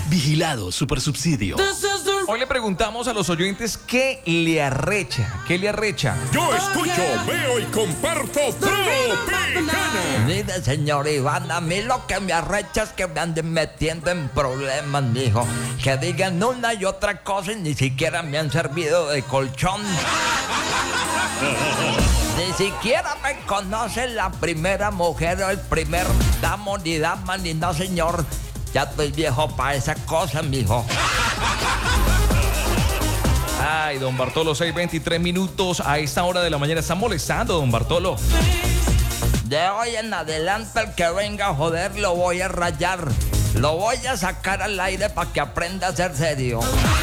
Vigilado Supersubsidio. Hoy le preguntamos a los oyentes qué le arrecha. ¿Qué le arrecha? Yo escucho, veo y comparto Tropicana. Mire, señor Iván, a mí lo que me arrecha es que me anden metiendo en problemas, mijo. Que digan una y otra cosa y ni siquiera me han servido de colchón. Ni siquiera me conoce la primera mujer o el primer damo ni dama ni no, señor. Ya estoy viejo para esa cosa, mijo. Ay, don Bartolo, 6:23 a esta hora de la mañana. Está molestando, don Bartolo. De hoy en adelante el que venga a joder lo voy a rayar. Lo voy a sacar al aire para que aprenda a ser serio.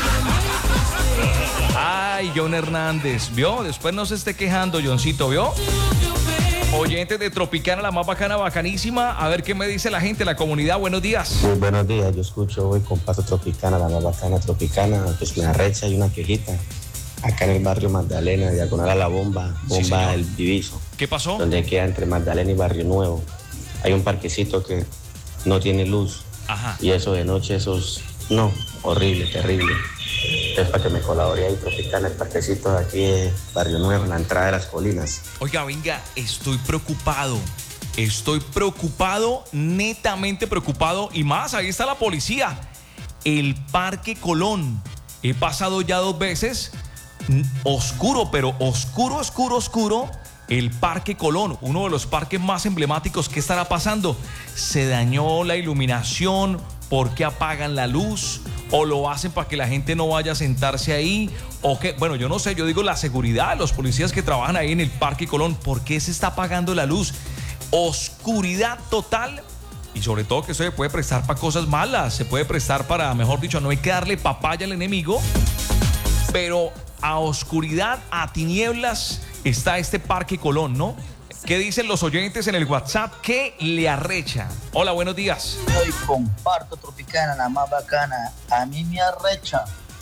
Ay, John Hernández, ¿vio? Después no se esté quejando, Johncito, ¿vio? Oyentes de Tropicana, la más bacana, bacanísima. A ver qué me dice la gente, la comunidad. Buenos días. Muy buenos días, yo escucho hoy comparto Tropicana, la más bacana Tropicana. Pues me arrecha, hay una quejita. Acá en el barrio Magdalena, diagonal a la bomba Sí, El Diviso. ¿Qué pasó? Donde queda entre Magdalena y Barrio Nuevo. Hay un parquecito que no tiene luz. Ajá. Y eso de noche, no, horrible, terrible. Es para que me colabore ahí Tropicana, el parquecito de aquí de Barrio Nuevo, en la entrada de las colinas. Oiga, venga, estoy preocupado. Estoy preocupado, netamente preocupado. Y más, ahí está la policía. El Parque Colón. He pasado ya 2 veces. Oscuro, pero oscuro, oscuro, oscuro. El Parque Colón, uno de los parques más emblemáticos. ¿Qué estará pasando? ¿Se dañó la iluminación? ¿Por qué apagan la luz? ¿O lo hacen para que la gente no vaya a sentarse ahí? ¿O qué? Bueno, yo no sé, yo digo la seguridad de los policías que trabajan ahí en el Parque Colón. ¿Por qué se está apagando la luz? Oscuridad total. Y sobre todo que eso se puede prestar para cosas malas. Se puede prestar para, mejor dicho, no hay que darle papaya al enemigo. Pero a oscuridad, a tinieblas, está este Parque Colón, ¿no? ¿Qué dicen los oyentes en el WhatsApp? ¿Qué le arrecha? Hola, buenos días. Hoy comparto Tropicana, la más bacana. A mí me arrecha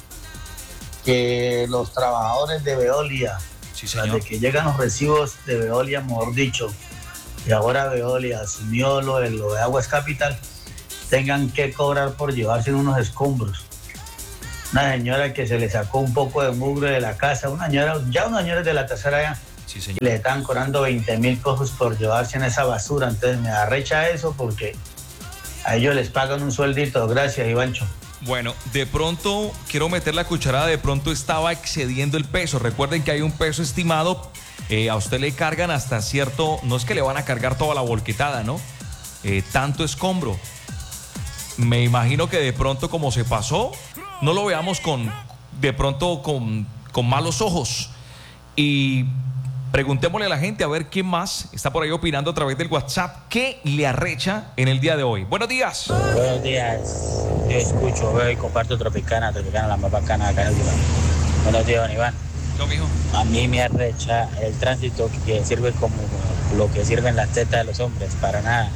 que los trabajadores de Veolia, Sí, señor. desde que llegan los recibos de Veolia, mejor dicho, y ahora Veolia asumió lo de Aguas Capital, tengan que cobrar por llevarse unos escombros. Una señora que se le sacó un poco de mugre de la casa, una señora de la tercera edad, Sí, señor. le están cobrando 20,000 pesos por llevarse en esa basura. Entonces me arrecha eso porque a ellos les pagan un sueldito. Gracias, Ivancho. Bueno, de pronto, quiero meter la cucharada, de pronto estaba excediendo el peso. Recuerden que hay un peso estimado, a usted le cargan hasta cierto, no es que le van a cargar toda la volquetada, ¿no? Tanto escombro. Me imagino que de pronto como se pasó, no lo veamos de pronto con malos ojos. Y preguntémosle a la gente a ver quién más está por ahí opinando a través del WhatsApp. ¿Qué le arrecha en el día de hoy? Buenos días. Buenos días, yo escucho, veo y comparto Tropicana, la más bacana acá en el lugar. Buenos días, don Iván. ¿Lo mijo? A mí me arrecha el tránsito que sirve como lo que sirven las tetas de los hombres, para nada.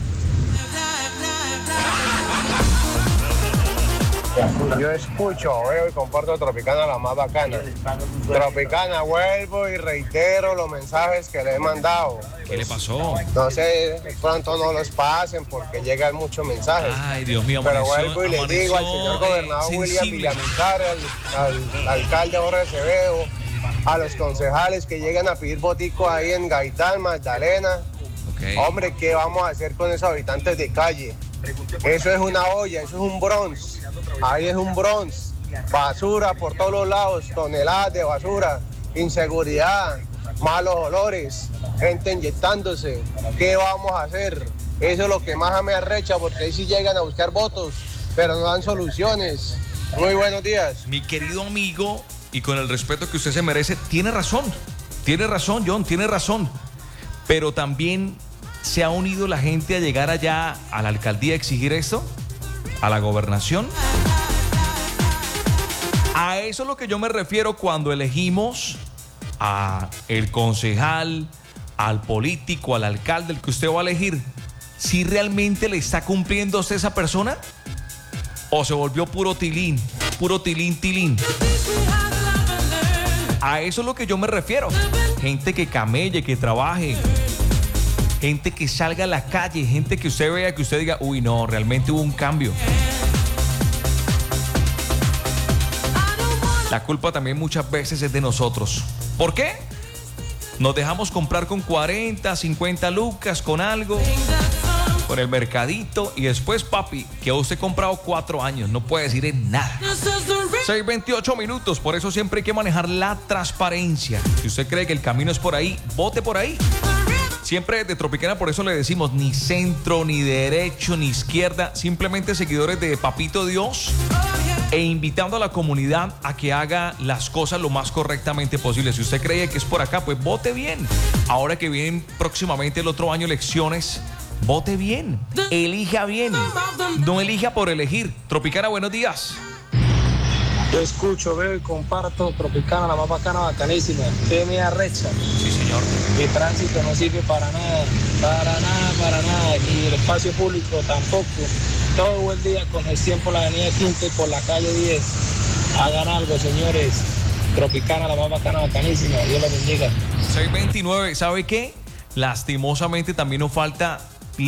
Yo escucho, veo y comparto Tropicana, la más bacana. Tropicana, vuelvo y reitero los mensajes que le he mandado. ¿Qué le pasó? No sé, pronto no los pasen porque llegan muchos mensajes. Ay, Dios mío, Pero amaneció- vuelvo y le digo al amaneció, señor gobernador William sensible. Villamizar, al alcalde Jorge Acevedo, a los concejales que llegan a pedir botico ahí en Gaitán, Magdalena. Ok. Hombre, ¿qué vamos a hacer con esos habitantes de calle? Eso es una olla, eso es un bronce. Ahí es un bronce. Basura por todos los lados, toneladas de basura, inseguridad, malos olores, gente inyectándose. ¿Qué vamos a hacer? Eso es lo que más me arrecha, porque ahí sí llegan a buscar votos, pero no dan soluciones. Muy buenos días. Mi querido amigo, y con el respeto que usted se merece, tiene razón, John, tiene razón. Pero también se ha unido la gente a llegar allá a la alcaldía a exigir esto, a la gobernación. A eso es lo que yo me refiero cuando elegimos a el concejal, al político, al alcalde, el que usted va a elegir. ¿Si realmente le está cumpliendo a usted esa persona? ¿O se volvió puro tilín, tilín? A eso es lo que yo me refiero. Gente que camelle, que trabaje. Gente que salga a la calle. Gente que usted vea, que usted diga, uy, no, realmente hubo un cambio. La culpa también muchas veces es de nosotros. ¿Por qué? Nos dejamos comprar con 40, 50 lucas, con algo, con el mercadito, y después, papi, que usted ha comprado 4 años, no puede decir en nada. 6:28 minutos, por eso siempre hay que manejar la transparencia. Si usted cree que el camino es por ahí, vote por ahí. Siempre de Tropicana, por eso le decimos ni centro, ni derecho, ni izquierda, simplemente seguidores de Papito Dios, e invitando a la comunidad a que haga las cosas lo más correctamente posible. Si usted cree que es por acá, pues vote bien. Ahora que vienen próximamente el otro año elecciones, vote bien, elija bien, no elija por elegir. Tropicana, buenos días. Yo escucho, veo y comparto Tropicana, la más bacana, bacanísima. Que me arrecha. Sí, señor. El tránsito no sirve para nada. Y el espacio público tampoco. Todo el día congestión por la avenida Quinta y por la calle 10. Hagan algo, señores. Tropicana, la más bacana, bacanísima. Dios la bendiga. 6:29, ¿sabe qué? Lastimosamente nos falta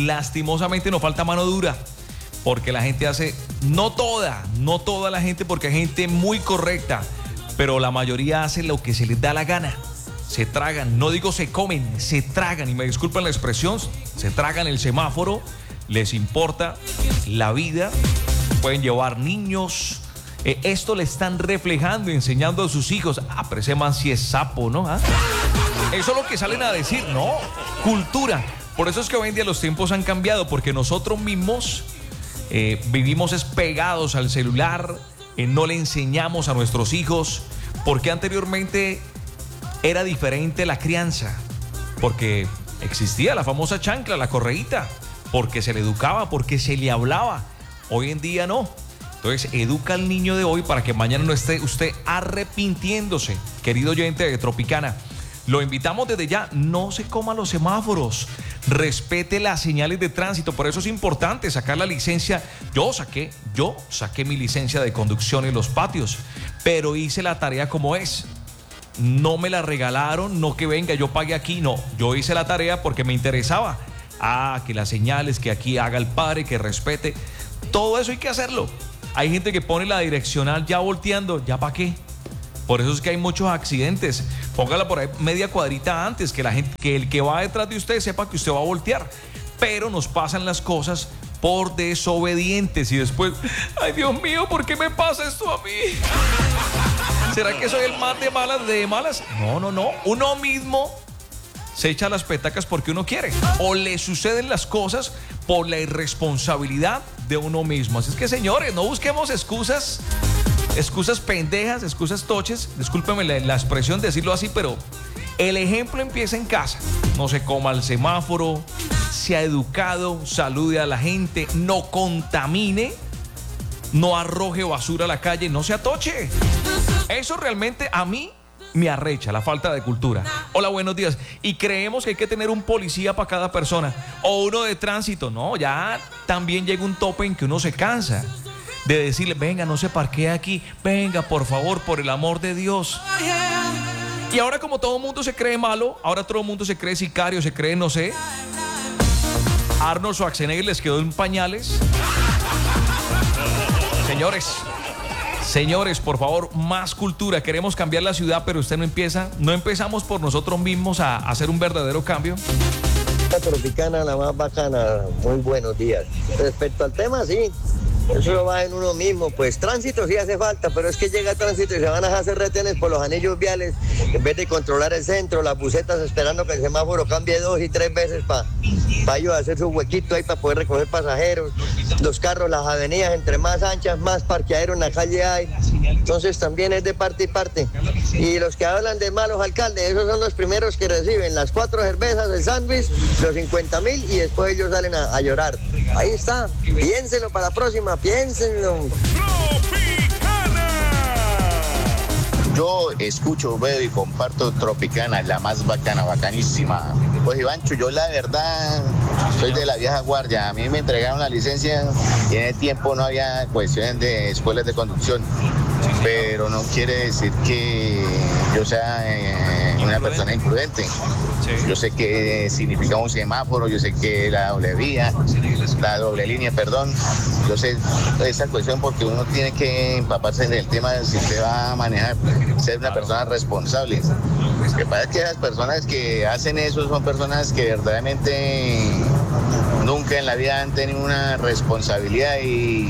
mano dura. Porque la gente hace, no toda la gente, porque hay gente muy correcta, pero la mayoría hace lo que se les da la gana. Se tragan, no digo se comen, se tragan, y me disculpan la expresión, se tragan el semáforo, les importa la vida, pueden llevar niños. Esto le están reflejando, enseñando a sus hijos. Pero ese man sí es sapo, ¿no? Eso es lo que salen a decir, ¿no? Cultura. Por eso es que hoy en día los tiempos han cambiado, porque nosotros mismos vivimos pegados al celular, no le enseñamos a nuestros hijos, porque anteriormente era diferente la crianza, porque existía la famosa chancla, la correíta, porque se le educaba, porque se le hablaba. Hoy en día no. Entonces educa al niño de hoy para que mañana no esté usted arrepintiéndose. Querido oyente de Tropicana, lo invitamos desde ya, no se coma los semáforos, respete las señales de tránsito. Por eso es importante sacar la licencia. Yo saqué mi licencia de conducción en los patios, pero hice la tarea como es. No me la regalaron, no que venga, yo pagué aquí, no. Yo hice la tarea porque me interesaba. Que las señales, que aquí haga el padre, que respete. Todo eso hay que hacerlo. Hay gente que pone la direccional ya volteando, ¿ya para qué? Por eso es que hay muchos accidentes. Póngala por ahí media cuadrita antes, que la gente, que el que va detrás de usted sepa que usted va a voltear. Pero nos pasan las cosas por desobedientes y después, ay Dios mío, ¿por qué me pasa esto a mí? ¿Será que soy el más de malas? No. Uno mismo se echa las petacas porque uno quiere, o le suceden las cosas por la irresponsabilidad de uno mismo. Así es que, señores, no busquemos excusas pendejas, excusas toches. Discúlpeme la expresión de decirlo así, pero el ejemplo empieza en casa. No se coma el semáforo, sea educado, salude a la gente, no contamine, no arroje basura a la calle, no se atoche. Eso realmente a mí me arrecha, la falta de cultura. Hola, buenos días. Y creemos que hay que tener un policía para cada persona, o uno de tránsito. No, ya también llega un tope en que uno se cansa de decirle, venga, no se parquee aquí, venga, por favor, por el amor de Dios. Y ahora, como todo el mundo se cree malo, ahora todo el mundo se cree sicario, se cree, no sé, Arnold Schwarzenegger les quedó en pañales. Señores, por favor, más cultura. Queremos cambiar la ciudad, pero usted no empezamos por nosotros mismos a hacer un verdadero cambio. Tropicana, la más bacana. Muy buenos días. Respecto al tema, sí, eso lo va en uno mismo. Pues tránsito sí hace falta, pero es que llega tránsito y se van a hacer retenes por los anillos viales en vez de controlar el centro, las busetas esperando que el semáforo cambie 2 y 3 veces para ellos hacer su huequito ahí para poder recoger pasajeros. Los carros, las avenidas, entre más anchas, más parqueadero en la calle hay. Entonces también es de parte y parte. Y los que hablan de malos alcaldes, esos son los primeros que reciben las 4 cervezas, el sándwich, los 50,000 y después ellos salen a llorar. Ahí está. Piénsenlo para la próxima, piénsenlo. Yo escucho, veo y comparto Tropicana, la más bacana, bacanísima. Pues Ivancho, yo la verdad Soy de la vieja guardia. A mí me entregaron la licencia y en ese tiempo no había cuestiones de escuelas de conducción. Pero no quiere decir que yo sea una persona imprudente. Yo sé qué significa un semáforo, yo sé que la doble vía, la doble línea, perdón. Yo sé esa cuestión porque uno tiene que empaparse en el tema de si usted va a manejar, ser una persona responsable. Lo que pasa es que las personas que hacen eso son personas que verdaderamente nunca en la vida han tenido una responsabilidad y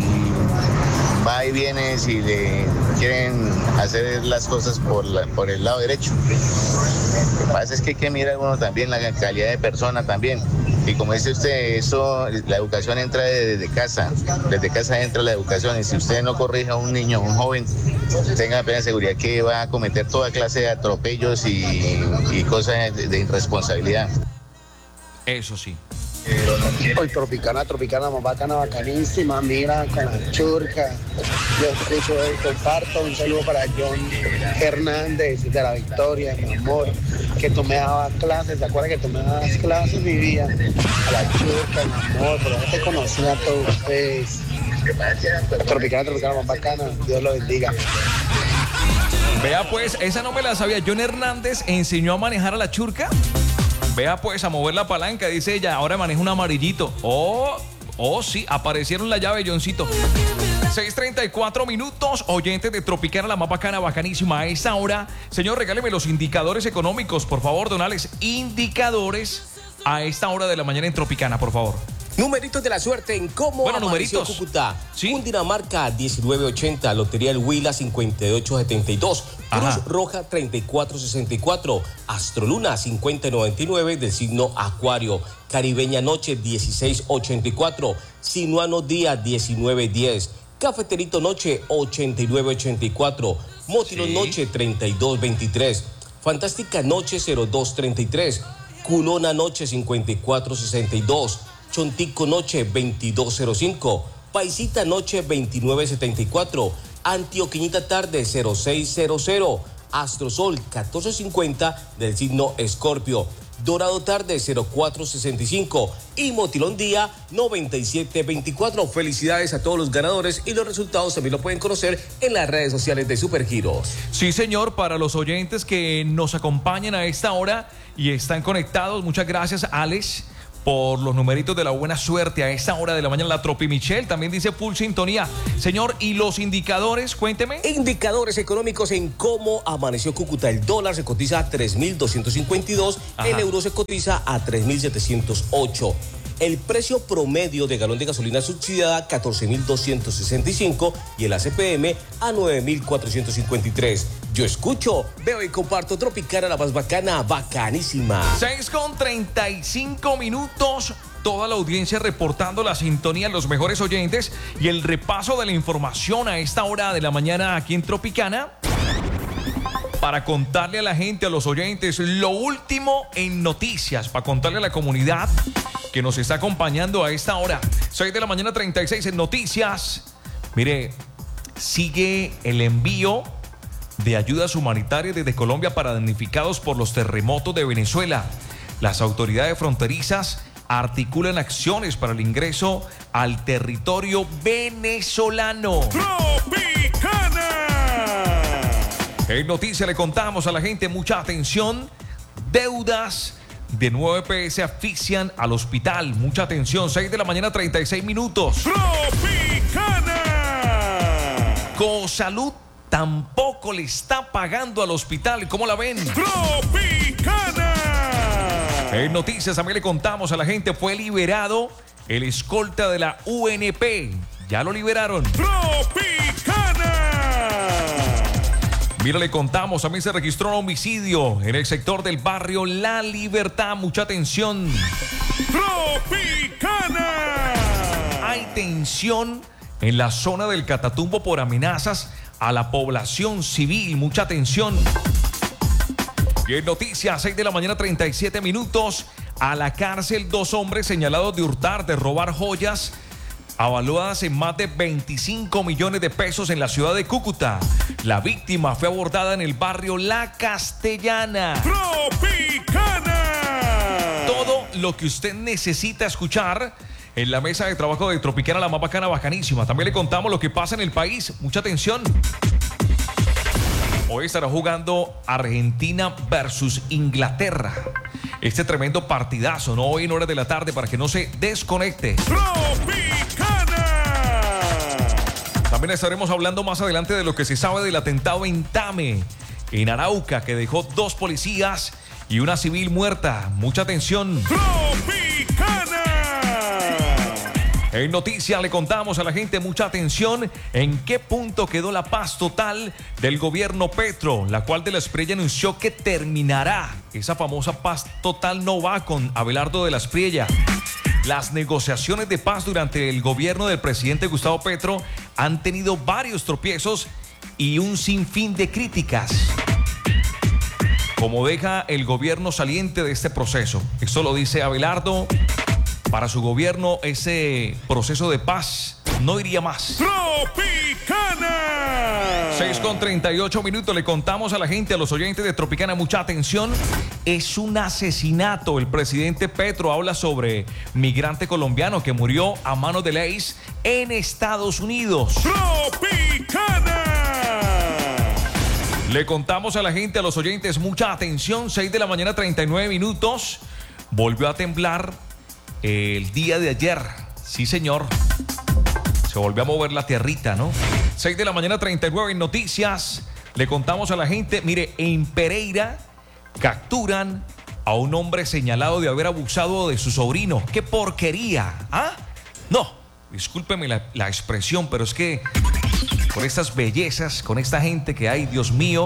va y viene si le quieren hacer las cosas por el lado derecho. Lo que pasa es que hay que mirar uno también la calidad de persona también. Y como dice usted, eso, la educación entra desde casa entra la educación. Y si usted no corrige a un niño, a un joven, tenga plena seguridad que va a cometer toda clase de atropellos y cosas de irresponsabilidad. Eso sí. Hoy Tropicana más bacana, bacanísima, mira, con la churca. Yo escucho, comparto, un saludo para John Hernández de La Victoria, mi amor, que tú me dabas clases, ¿te acuerdas que tú me dabas clases, mi vida? A la churca, mi amor, pero no te conocía a todos ustedes. Tropicana más bacana, Dios lo bendiga. Vea pues, esa no me la sabía. John Hernández enseñó a manejar a la churca. Vea pues, a mover la palanca, dice ella. Ahora maneja un amarillito. Oh, sí, aparecieron la llave, Johncito. 6:34 minutos. Oyentes de Tropicana, la más bacana, bacanísima. A esta hora, señor, regáleme los indicadores económicos, por favor, don Alex. Indicadores a esta hora de la mañana en Tropicana, por favor. Numeritos de la suerte en cómo amaneció Cúcuta. ¿Sí? Cundinamarca 1980, Lotería El Huila 5872, Cruz Roja 3464, Astroluna 5099 del signo Acuario, Caribeña Noche 1684, Sinuano Día 1910, Cafeterito Noche 8984, Motilón Noche 3223, Fantástica Noche 0233, Culona Noche 5462, Chontico Noche 2205, Paisita Noche 2974, Antioqueñita Tarde 0600, Astrosol 1450 del signo Escorpio, Dorado Tarde 0465 y Motilón Día 9724. Felicidades a todos los ganadores y los resultados también lo pueden conocer en las redes sociales de Supergiros. Sí, señor, para los oyentes que nos acompañan a esta hora y están conectados, muchas gracias, Alex, por los numeritos de la buena suerte a esta hora de la mañana. La Tropi Michelle también dice full sintonía. Señor, ¿y los indicadores? Cuénteme. Indicadores económicos en cómo amaneció Cúcuta. El dólar se cotiza a 3.252, el euro se cotiza a 3.708. El precio promedio de galón de gasolina subsidiada 14.265 y el ACPM a 9.453. Yo escucho, veo y comparto Tropicana, la más bacana, bacanísima. 6:35 minutos. Toda la audiencia reportando la sintonía, los mejores oyentes y el repaso de la información a esta hora de la mañana aquí en Tropicana. Para contarle a la gente, a los oyentes, lo último en noticias, para contarle a la comunidad que nos está acompañando a esta hora. 6 de la mañana, 36 en noticias. Mire, sigue el envío de ayudas humanitarias desde Colombia para damnificados por los terremotos de Venezuela. Las autoridades fronterizas articulan acciones para el ingreso al territorio venezolano. ¡Tropicana! En noticias le contamos a la gente, mucha atención, deudas de 9 EPS asfixian al hospital. Mucha atención, 6 de la mañana, 36 minutos. ¡Tropicana! Cosalud tampoco le está pagando al hospital. ¿Cómo la ven? ¡Tropicana! En noticias también le contamos a la gente, fue liberado el escolta de la UNP. Ya lo liberaron. ¡Tropicana! Mira, le contamos, también se registró un homicidio en el sector del barrio La Libertad. Mucha atención. ¡Tropicana! Hay tensión en la zona del Catatumbo por amenazas a la población civil. Mucha atención. Y en noticias, 6 de la mañana, 37 minutos. A la cárcel 2 hombres señalados de hurtar, de robar joyas avaluadas en más de 25 millones de pesos en la ciudad de Cúcuta. La víctima fue abordada en el barrio La Castellana. ¡Tropicana! Todo lo que usted necesita escuchar en la mesa de trabajo de Tropicana, la más bacana, bacanísima. También le contamos lo que pasa en el país. Mucha atención. Hoy estará jugando Argentina versus Inglaterra. Este tremendo partidazo, ¿no? Hoy en horas de la tarde para que no se desconecte. También estaremos hablando más adelante de lo que se sabe del atentado en Tame, en Arauca, que dejó 2 policías y una civil muerta. Mucha atención. En noticias le contamos a la gente, mucha atención, en qué punto quedó la paz total del gobierno Petro, la cual de la Espriella anunció que terminará. Esa famosa paz total no va con Abelardo de la Espriella. Las negociaciones de paz durante el gobierno del presidente Gustavo Petro han tenido varios tropiezos y un sinfín de críticas. Como deja el gobierno saliente de este proceso. Esto lo dice Abelardo. Para su gobierno, ese proceso de paz no iría más. ¡Tropicana! 6:38 le contamos a la gente, a los oyentes de Tropicana, mucha atención. Es un asesinato. El presidente Petro habla sobre migrante colombiano que murió a manos de leyes en Estados Unidos. ¡Tropicana! Le contamos a la gente, a los oyentes, mucha atención. 6:39 a.m. Volvió a temblar el día de ayer. Sí, señor. Se volvió a mover la tierrita, ¿no? 6:39 en noticias. Le contamos a la gente, mire, en Pereira capturan a un hombre señalado de haber abusado de su sobrino. ¡Qué porquería! ¿Ah? No, discúlpeme la expresión, pero es que con estas bellezas, con esta gente que hay, Dios mío.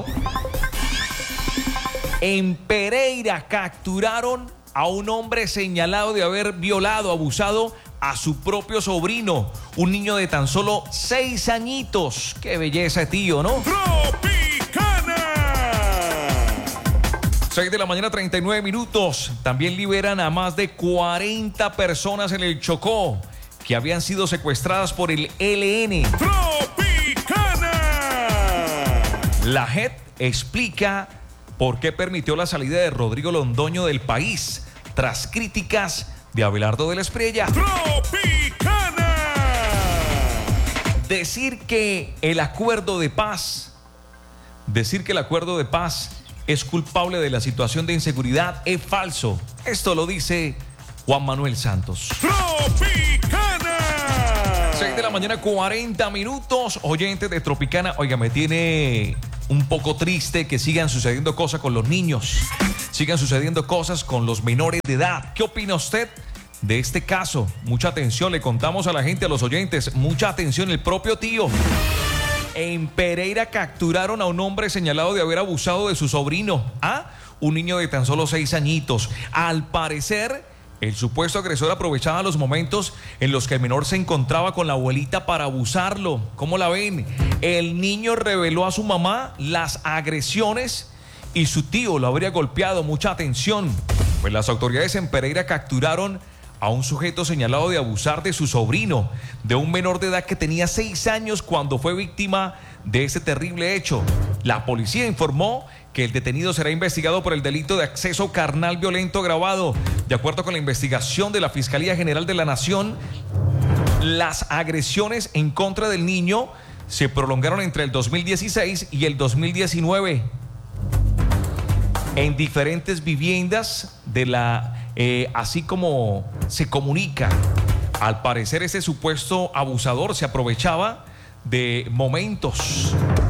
En Pereira capturaron a un hombre señalado de haber violado, abusado a su propio sobrino, un niño de tan solo 6 añitos. ¡Qué belleza, tío!, ¿no? ¡Tropicana! 6:39 a.m. También liberan a más de 40 personas en el Chocó que habían sido secuestradas por el ELN. ¡Tropicana! La JEP explica por qué permitió la salida de Rodrigo Londoño del país tras críticas de Abelardo de la Espriella. ¡Tropicana! Decir que el acuerdo de paz es culpable de la situación de inseguridad es falso. Esto lo dice Juan Manuel Santos. ¡Tropicana! 6:40 a.m. Oyentes de Tropicana, oiga, me tiene un poco triste que sigan sucediendo cosas con los niños, sigan sucediendo cosas con los menores de edad. ¿Qué opina usted de este caso? Mucha atención, le contamos a la gente, a los oyentes, mucha atención. El propio tío. En Pereira capturaron a un hombre señalado de haber abusado de su sobrino, un niño de tan solo 6 añitos. Al parecer, el supuesto agresor aprovechaba los momentos en los que el menor se encontraba con la abuelita para abusarlo. ¿Cómo la ven? El niño reveló a su mamá las agresiones y su tío lo habría golpeado. Mucha atención. Pues las autoridades en Pereira capturaron a un sujeto señalado de abusar de su sobrino, de un menor de edad que tenía 6 años cuando fue víctima de este terrible hecho. La policía informó que el detenido será investigado por el delito de acceso carnal violento agravado. De acuerdo con la investigación de la Fiscalía General de la Nación, las agresiones en contra del niño se prolongaron entre el 2016 y el 2019 en diferentes viviendas de así como se comunica. Al parecer, ese supuesto abusador se aprovechaba de momentos.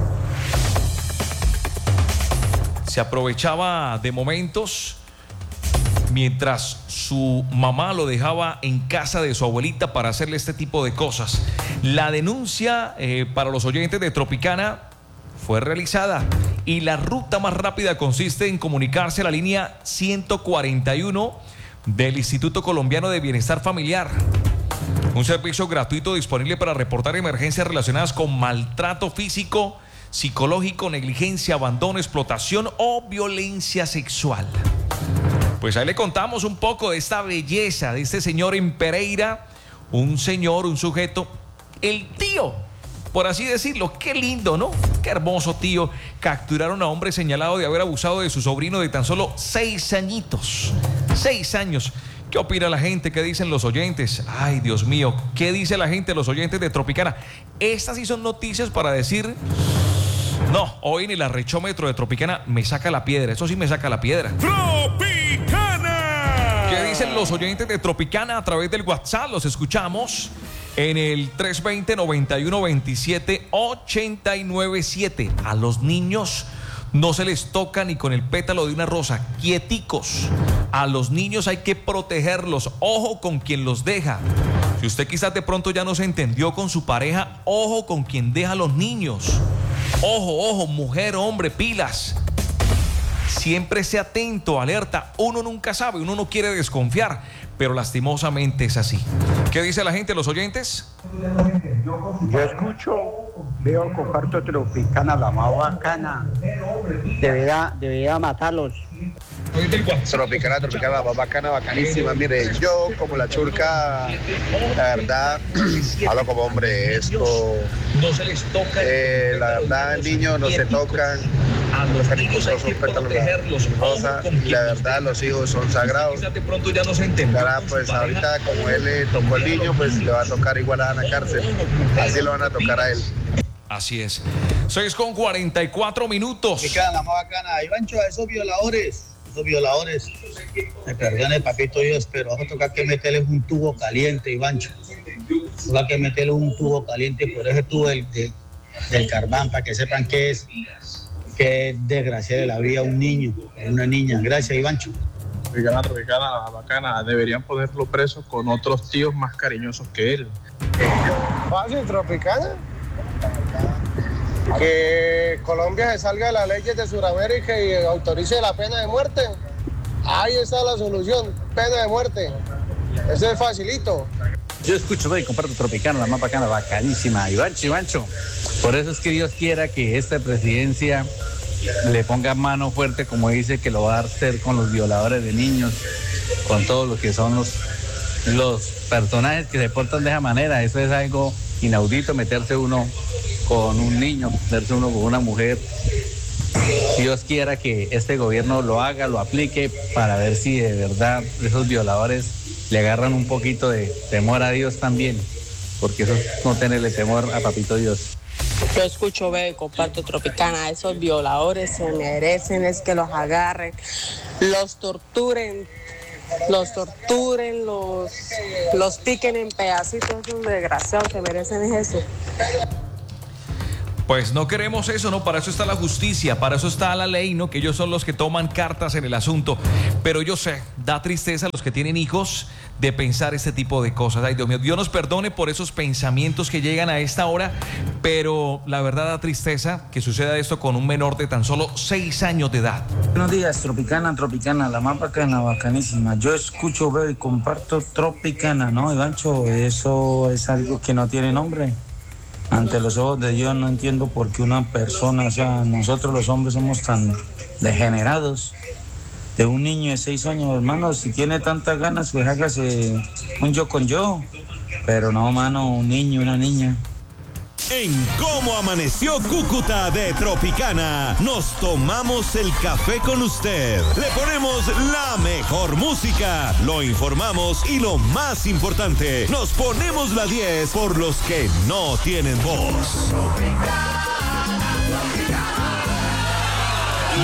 Mientras su mamá lo dejaba en casa de su abuelita para hacerle este tipo de cosas. La denuncia para los oyentes de Tropicana fue realizada y la ruta más rápida consiste en comunicarse a la línea 141 del Instituto Colombiano de Bienestar Familiar. Un servicio gratuito disponible para reportar emergencias relacionadas con maltrato físico, psicológico, negligencia, abandono, explotación o violencia sexual. Pues ahí le contamos un poco de esta belleza de este señor en Pereira. Un sujeto, el tío, por así decirlo. Qué lindo, ¿no? Qué hermoso tío. Capturaron a un hombre señalado de haber abusado de su sobrino de tan solo 6 añitos. 6 años. ¿Qué opina la gente? ¿Qué dicen los oyentes? Ay, Dios mío, ¿qué dice la gente, los oyentes de Tropicana? Estas sí son noticias para decir... No, hoy ni la rechómetro de Tropicana me saca la piedra. Eso sí me saca la piedra. ¡Tropicana! ¿Qué dicen los oyentes de Tropicana a través del WhatsApp? Los escuchamos en el 320-9127-897. A los niños no se les toca ni con el pétalo de una rosa. Quieticos. A los niños hay que protegerlos. Ojo con quien los deja. Si usted quizás de pronto ya no se entendió con su pareja, ojo con quien deja a los niños. Ojo, ojo, mujer, hombre, pilas. Siempre sea atento, alerta. Uno nunca sabe, uno no quiere desconfiar, pero lastimosamente es así. ¿Qué dice la gente, los oyentes? Yo escucho, veo, comparto Tropicana, la más bacana. Debería matarlos. Tropicana, la más bacana, bacanísima. Mire, yo como la churca, la verdad, hablo como hombre, esto, la verdad, niños no se tocan, los cariños son pétalos de rosa, y la verdad, los hijos son sagrados. Ahora, pues ahorita, como él le tocó el niño, pues le va a tocar igual a la cárcel, así lo van a tocar a él. Así es. 6:44 minutos. Tropicana, la más bacana. Ivancho, a esos violadores, me perdone, papito Dios, pero va a tocar que meterles un tubo caliente, Ivancho. Va que meterles un tubo caliente por ese tubo del carbán, para que sepan que es desgracia de la vida un niño, una niña. Gracias, Ivancho. Tropicana, bacana. Deberían ponerlo preso con otros tíos más cariñosos que él. Fácil, Tropicana. Que Colombia se salga de las leyes de Sudamérica y autorice la pena de muerte. Ahí está la solución, pena de muerte. Eso es facilito. Yo escucho y comparto Tropicana, la más bacana, bacanísima. Ivancho. Por eso es que Dios quiera que esta presidencia le ponga mano fuerte, como dice que lo va a hacer con los violadores de niños, con todo lo que son los personajes que se portan de esa manera. Eso es algo inaudito, meterse uno con un niño, meterse uno con una mujer. Dios quiera que este gobierno lo haga, lo aplique, para ver si de verdad esos violadores le agarran un poquito de temor a Dios también, porque eso es no tenerle temor a Papito Dios. Yo escucho, comparto Tropicana. Esos violadores se merecen es que los agarren, los torturen, los piquen en pedacitos. Esos desgraciados se merecen eso. Pues no queremos eso, ¿no? Para eso está la justicia, para eso está la ley, ¿no? Que ellos son los que toman cartas en el asunto. Pero yo sé, da tristeza a los que tienen hijos de pensar este tipo de cosas. Ay, Dios mío, Dios nos perdone por esos pensamientos que llegan a esta hora, pero la verdad da tristeza que suceda esto con un menor de tan solo 6 años de edad. Buenos días, Tropicana, la más bacana, bacanísima. Yo escucho, veo y comparto Tropicana, ¿no, Ivancho? Eso es algo que no tiene nombre. Ante los ojos de Dios no entiendo por qué una persona, o sea, nosotros los hombres somos tan degenerados. De un niño de 6 años, hermano, si tiene tantas ganas, pues hágase un yo con yo. Pero no, mano, un niño, una niña. En Cómo Amaneció Cúcuta de Tropicana, nos tomamos el café con usted. Le ponemos la mejor música, lo informamos y lo más importante, nos ponemos la 10 por los que no tienen voz.